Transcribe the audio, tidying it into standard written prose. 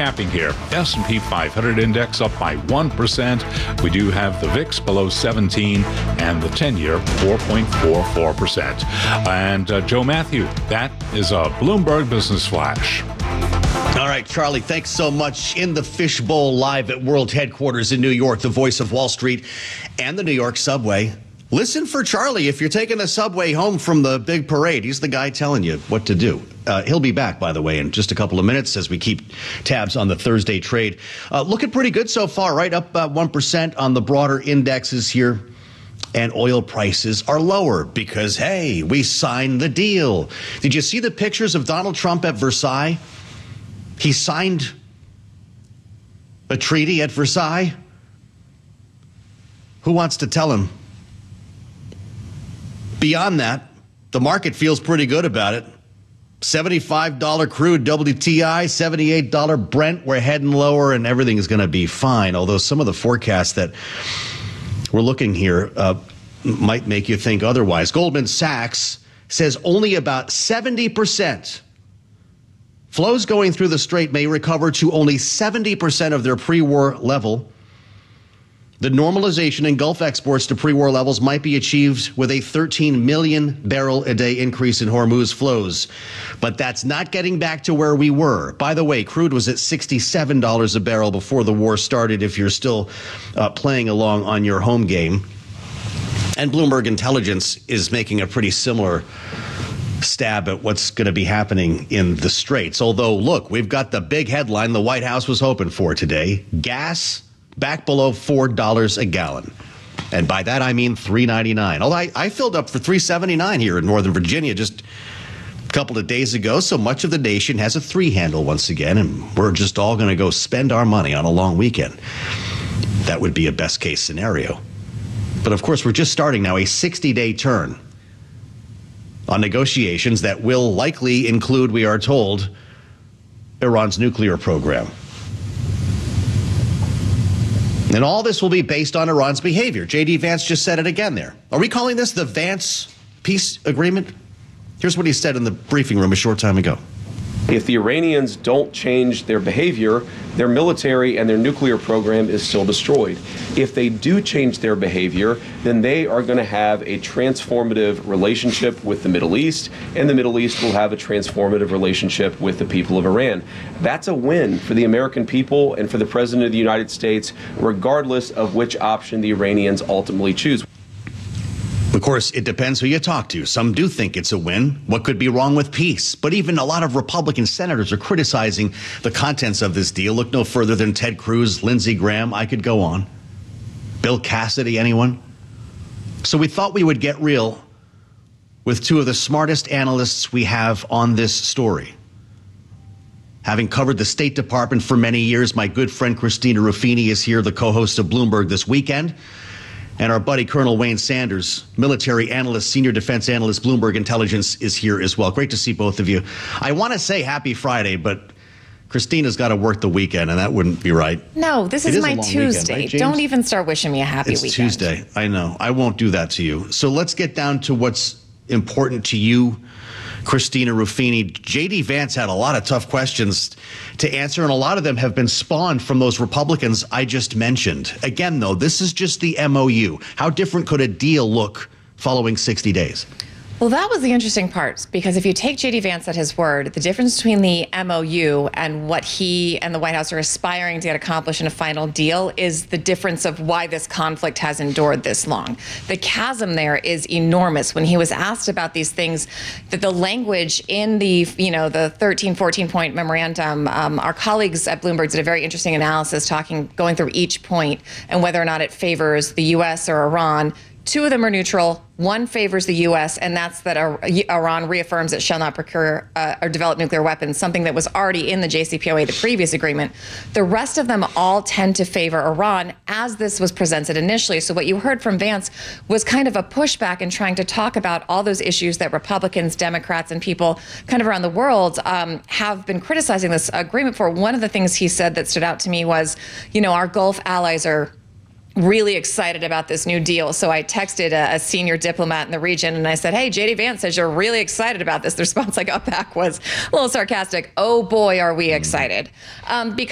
recapping here. S&P 500 index up by 1%. We do have the VIX below 17 and the 10-year 4.44%. And Joe Matthew, that is a Bloomberg Business Flash. All right, Charlie, thanks so much. In the Fishbowl live at World Headquarters in New York, the voice of Wall Street and the New York subway. Listen for Charlie if you're taking the subway home from the big parade. He's the guy telling you what to do. He'll be back, by the way, in just a couple of minutes as we keep tabs on the Thursday trade. Looking pretty good so far, right? Up 1% on the broader indexes here. And oil prices are lower because, hey, we signed the deal. Did you see the pictures of Donald Trump at Versailles? He signed a treaty at Versailles. Who wants to tell him? Beyond that, the market feels pretty good about it. $75 crude WTI, $78 Brent. We're heading lower and everything is going to be fine. Although some of the forecasts that we're looking here might make you think otherwise. Goldman Sachs says only about 70%. Flows going through the Strait may recover to only 70% of their pre-war level. The normalization in Gulf exports to pre-war levels might be achieved with a 13 million barrel a day increase in Hormuz flows. But that's not getting back to where we were. By the way, crude was at $67 a barrel before the war started, if you're still playing along on your home game. And Bloomberg Intelligence is making a pretty similar stab at what's going to be happening in the Straits. Although, look, we've got the big headline the White House was hoping for today. Gas back below $4 a gallon. And by that, I mean $3.99. Although I filled up for $3.79 here in Northern Virginia just a couple of days ago. So much of the nation has a three handle once again. And we're just all going to go spend our money on a long weekend. That would be a best case scenario. But of course, we're just starting now a 60-day turn on negotiations that will likely include, we are told, Iran's nuclear program. And all this will be based on Iran's behavior. J.D. Vance just said it again there. Are we calling this the Vance peace agreement? Here's what he said in the briefing room a short time ago. If the Iranians don't change their behavior, their military and their nuclear program is still destroyed. If they do change their behavior, then they are going to have a transformative relationship with the Middle East, and the Middle East will have a transformative relationship with the people of Iran. That's a win for the American people and for the President of the United States, regardless of which option the Iranians ultimately choose. Of course, it depends who you talk to. Some do think it's a win. What could be wrong with peace? But even a lot of Republican senators are criticizing the contents of this deal. Look no further than Ted Cruz, Lindsey Graham. I could go on. Bill Cassidy, anyone? So we thought we would get real with two of the smartest analysts we have on this story. Having covered the State Department for many years, my good friend Christina Ruffini is here, the co-host of Bloomberg This Weekend. And our buddy Colonel Wayne Sanders, military analyst, senior defense analyst, Bloomberg Intelligence, is here as well. Great to see both of you. I want to say happy Friday, but Christina's got to work the weekend, and that wouldn't be right. No, this is my Tuesday. Weekend, right, don't even start wishing me a happy weekend. It's Tuesday. I know. I won't do that to you. So let's get down to what's important to you, Christina Ruffini. J.D. Vance had a lot of tough questions to answer, and a lot of them have been spawned from those Republicans I just mentioned. Again, though, this is just the MOU. How different could a deal look following 60 days? Well, that was the interesting part, because if you take J.D. Vance at his word, the difference between the MOU and what he and the White House are aspiring to get accomplished in a final deal is the difference of why this conflict has endured this long. The chasm there is enormous. When he was asked about these things, that the language in the, the 13, 14-point memorandum, our colleagues at Bloomberg did a very interesting analysis going through each point and whether or not it favors the U.S. or Iran. Two of them are neutral. One favors the U.S., and that's that Iran reaffirms it shall not procure or develop nuclear weapons, something that was already in the JCPOA, the previous agreement. The rest of them all tend to favor Iran, as this was presented initially. So what you heard from Vance was kind of a pushback in trying to talk about all those issues that Republicans, Democrats, and people kind of around the world have been criticizing this agreement for. One of the things he said that stood out to me was, our Gulf allies are really excited about this new deal. So I texted a senior diplomat in the region and I said, hey, J.D. Vance says you're really excited about this. The response I got back was a little sarcastic. Oh boy, are we excited. Because